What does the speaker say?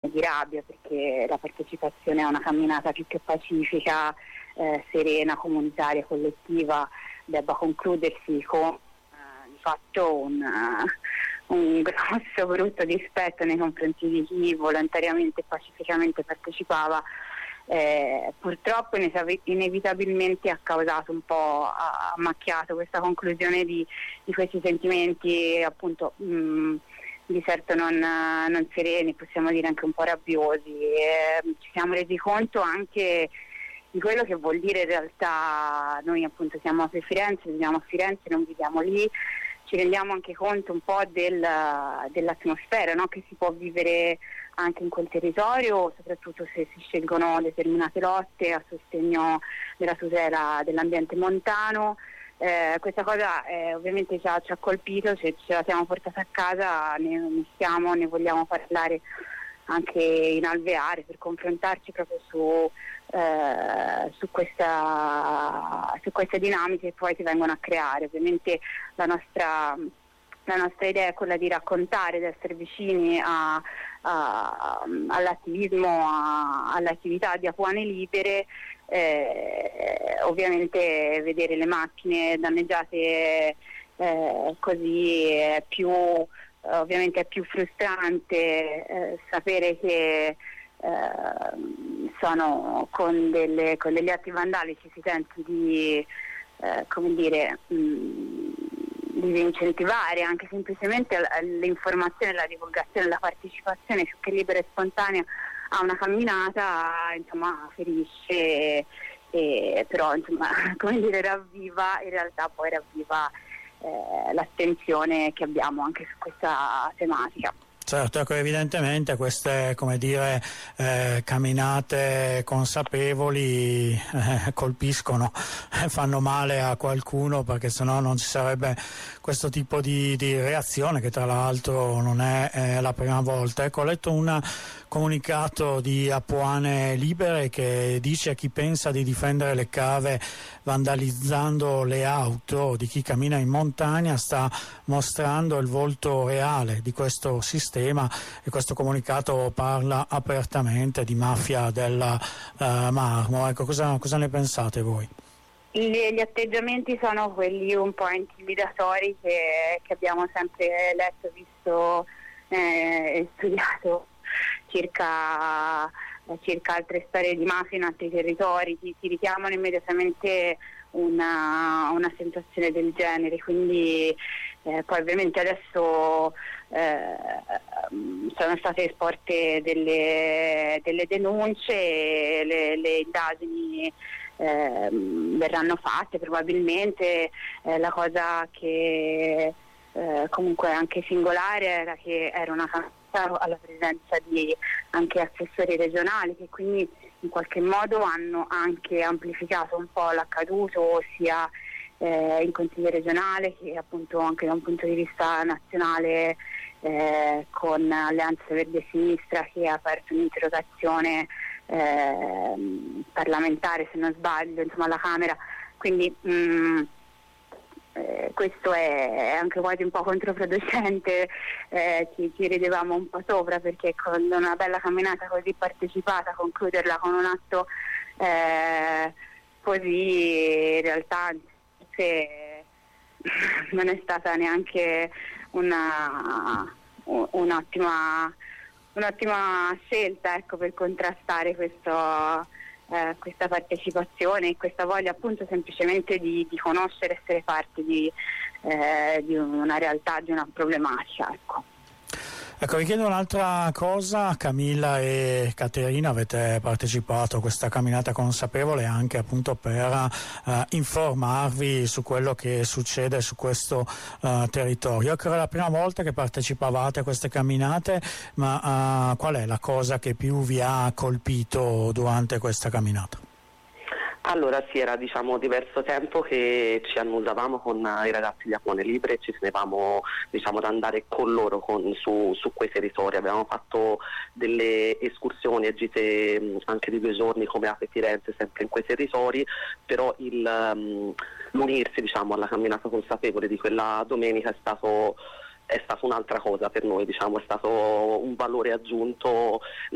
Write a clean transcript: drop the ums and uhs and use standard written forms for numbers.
di rabbia, perché la partecipazione a una camminata più che pacifica, serena, comunitaria, collettiva, debba concludersi con di fatto un grosso brutto dispetto nei confronti di chi volontariamente e pacificamente partecipava, purtroppo inevitabilmente ha causato un po', ha macchiato questa conclusione di questi sentimenti appunto di certo non sereni, possiamo dire anche un po' rabbiosi. Ci siamo resi conto anche di quello che vuol dire in realtà. Noi appunto siamo a Firenze, viviamo a Firenze, non viviamo lì. Ci rendiamo anche conto un po' dell'atmosfera, no? Che si può vivere anche in quel territorio, soprattutto se si scelgono determinate lotte a sostegno della tutela dell'ambiente montano. Questa cosa ovviamente ci ha colpito, ce la siamo portata a casa, ne vogliamo parlare anche in Alveare per confrontarci proprio su queste dinamiche che poi si vengono a creare. Ovviamente la nostra idea è quella di raccontare, di essere vicini all'attivismo, all'attività di Apuane Libere. Ovviamente vedere le macchine danneggiate così è più frustrante, sapere che sono con degli atti vandalici si sente di incentivare anche semplicemente l'informazione, la divulgazione, la partecipazione più che libera e spontanea a una camminata, insomma, ferisce, però insomma, ravviva, in realtà poi ravviva l'attenzione che abbiamo anche su questa tematica. Certo, ecco, evidentemente queste, camminate consapevoli colpiscono, fanno male a qualcuno, perché sennò non ci sarebbe questo tipo di reazione, che tra l'altro non è la prima volta. Ecco, ho letto un comunicato di Apuane Libere che dice: chi pensa di difendere le cave vandalizzando le auto di chi cammina in montagna sta mostrando il volto reale di questo sistema, e questo comunicato parla apertamente di mafia del marmo. Ecco, cosa ne pensate voi? Gli atteggiamenti sono quelli un po' intimidatori che abbiamo sempre letto, visto e studiato circa altre storie di mafia in altri territori. Ti richiamano immediatamente una sensazione del genere, quindi poi ovviamente adesso sono state esposte delle denunce, le indagini verranno fatte probabilmente. La cosa che comunque anche singolare era che era una campagna alla presenza di anche assessori regionali, che quindi in qualche modo hanno anche amplificato un po' l'accaduto sia in consiglio regionale che appunto anche da un punto di vista nazionale, con Alleanza Verdi e Sinistra, che ha aperto un'interrogazione parlamentare, se non sbaglio, insomma, alla Camera. Quindi questo è anche quasi un po' controproducente, ci ridevamo un po' sopra, perché con una bella camminata così partecipata, concluderla con un atto così, in realtà non è stata neanche un'ottima scelta, ecco, per contrastare questa partecipazione e questa voglia appunto semplicemente di conoscere, essere parte di una realtà, di una problematica, ecco. Ecco, vi chiedo un'altra cosa. Camilla e Caterina, avete partecipato a questa camminata consapevole anche appunto per informarvi su quello che succede su questo territorio. Ecco, era la prima volta che partecipavate a queste camminate, ma qual è la cosa che più vi ha colpito durante questa camminata? Allora sì, era diverso tempo che ci annusavamo con i ragazzi di Apuane Libere e ci tenevamo ad andare con loro su quei territori. Abbiamo fatto delle escursioni e gite anche di 2 giorni come Ape Firenze, sempre in quei territori, però l'unirsi alla camminata consapevole di quella domenica è stato un'altra cosa per noi, è stato un valore aggiunto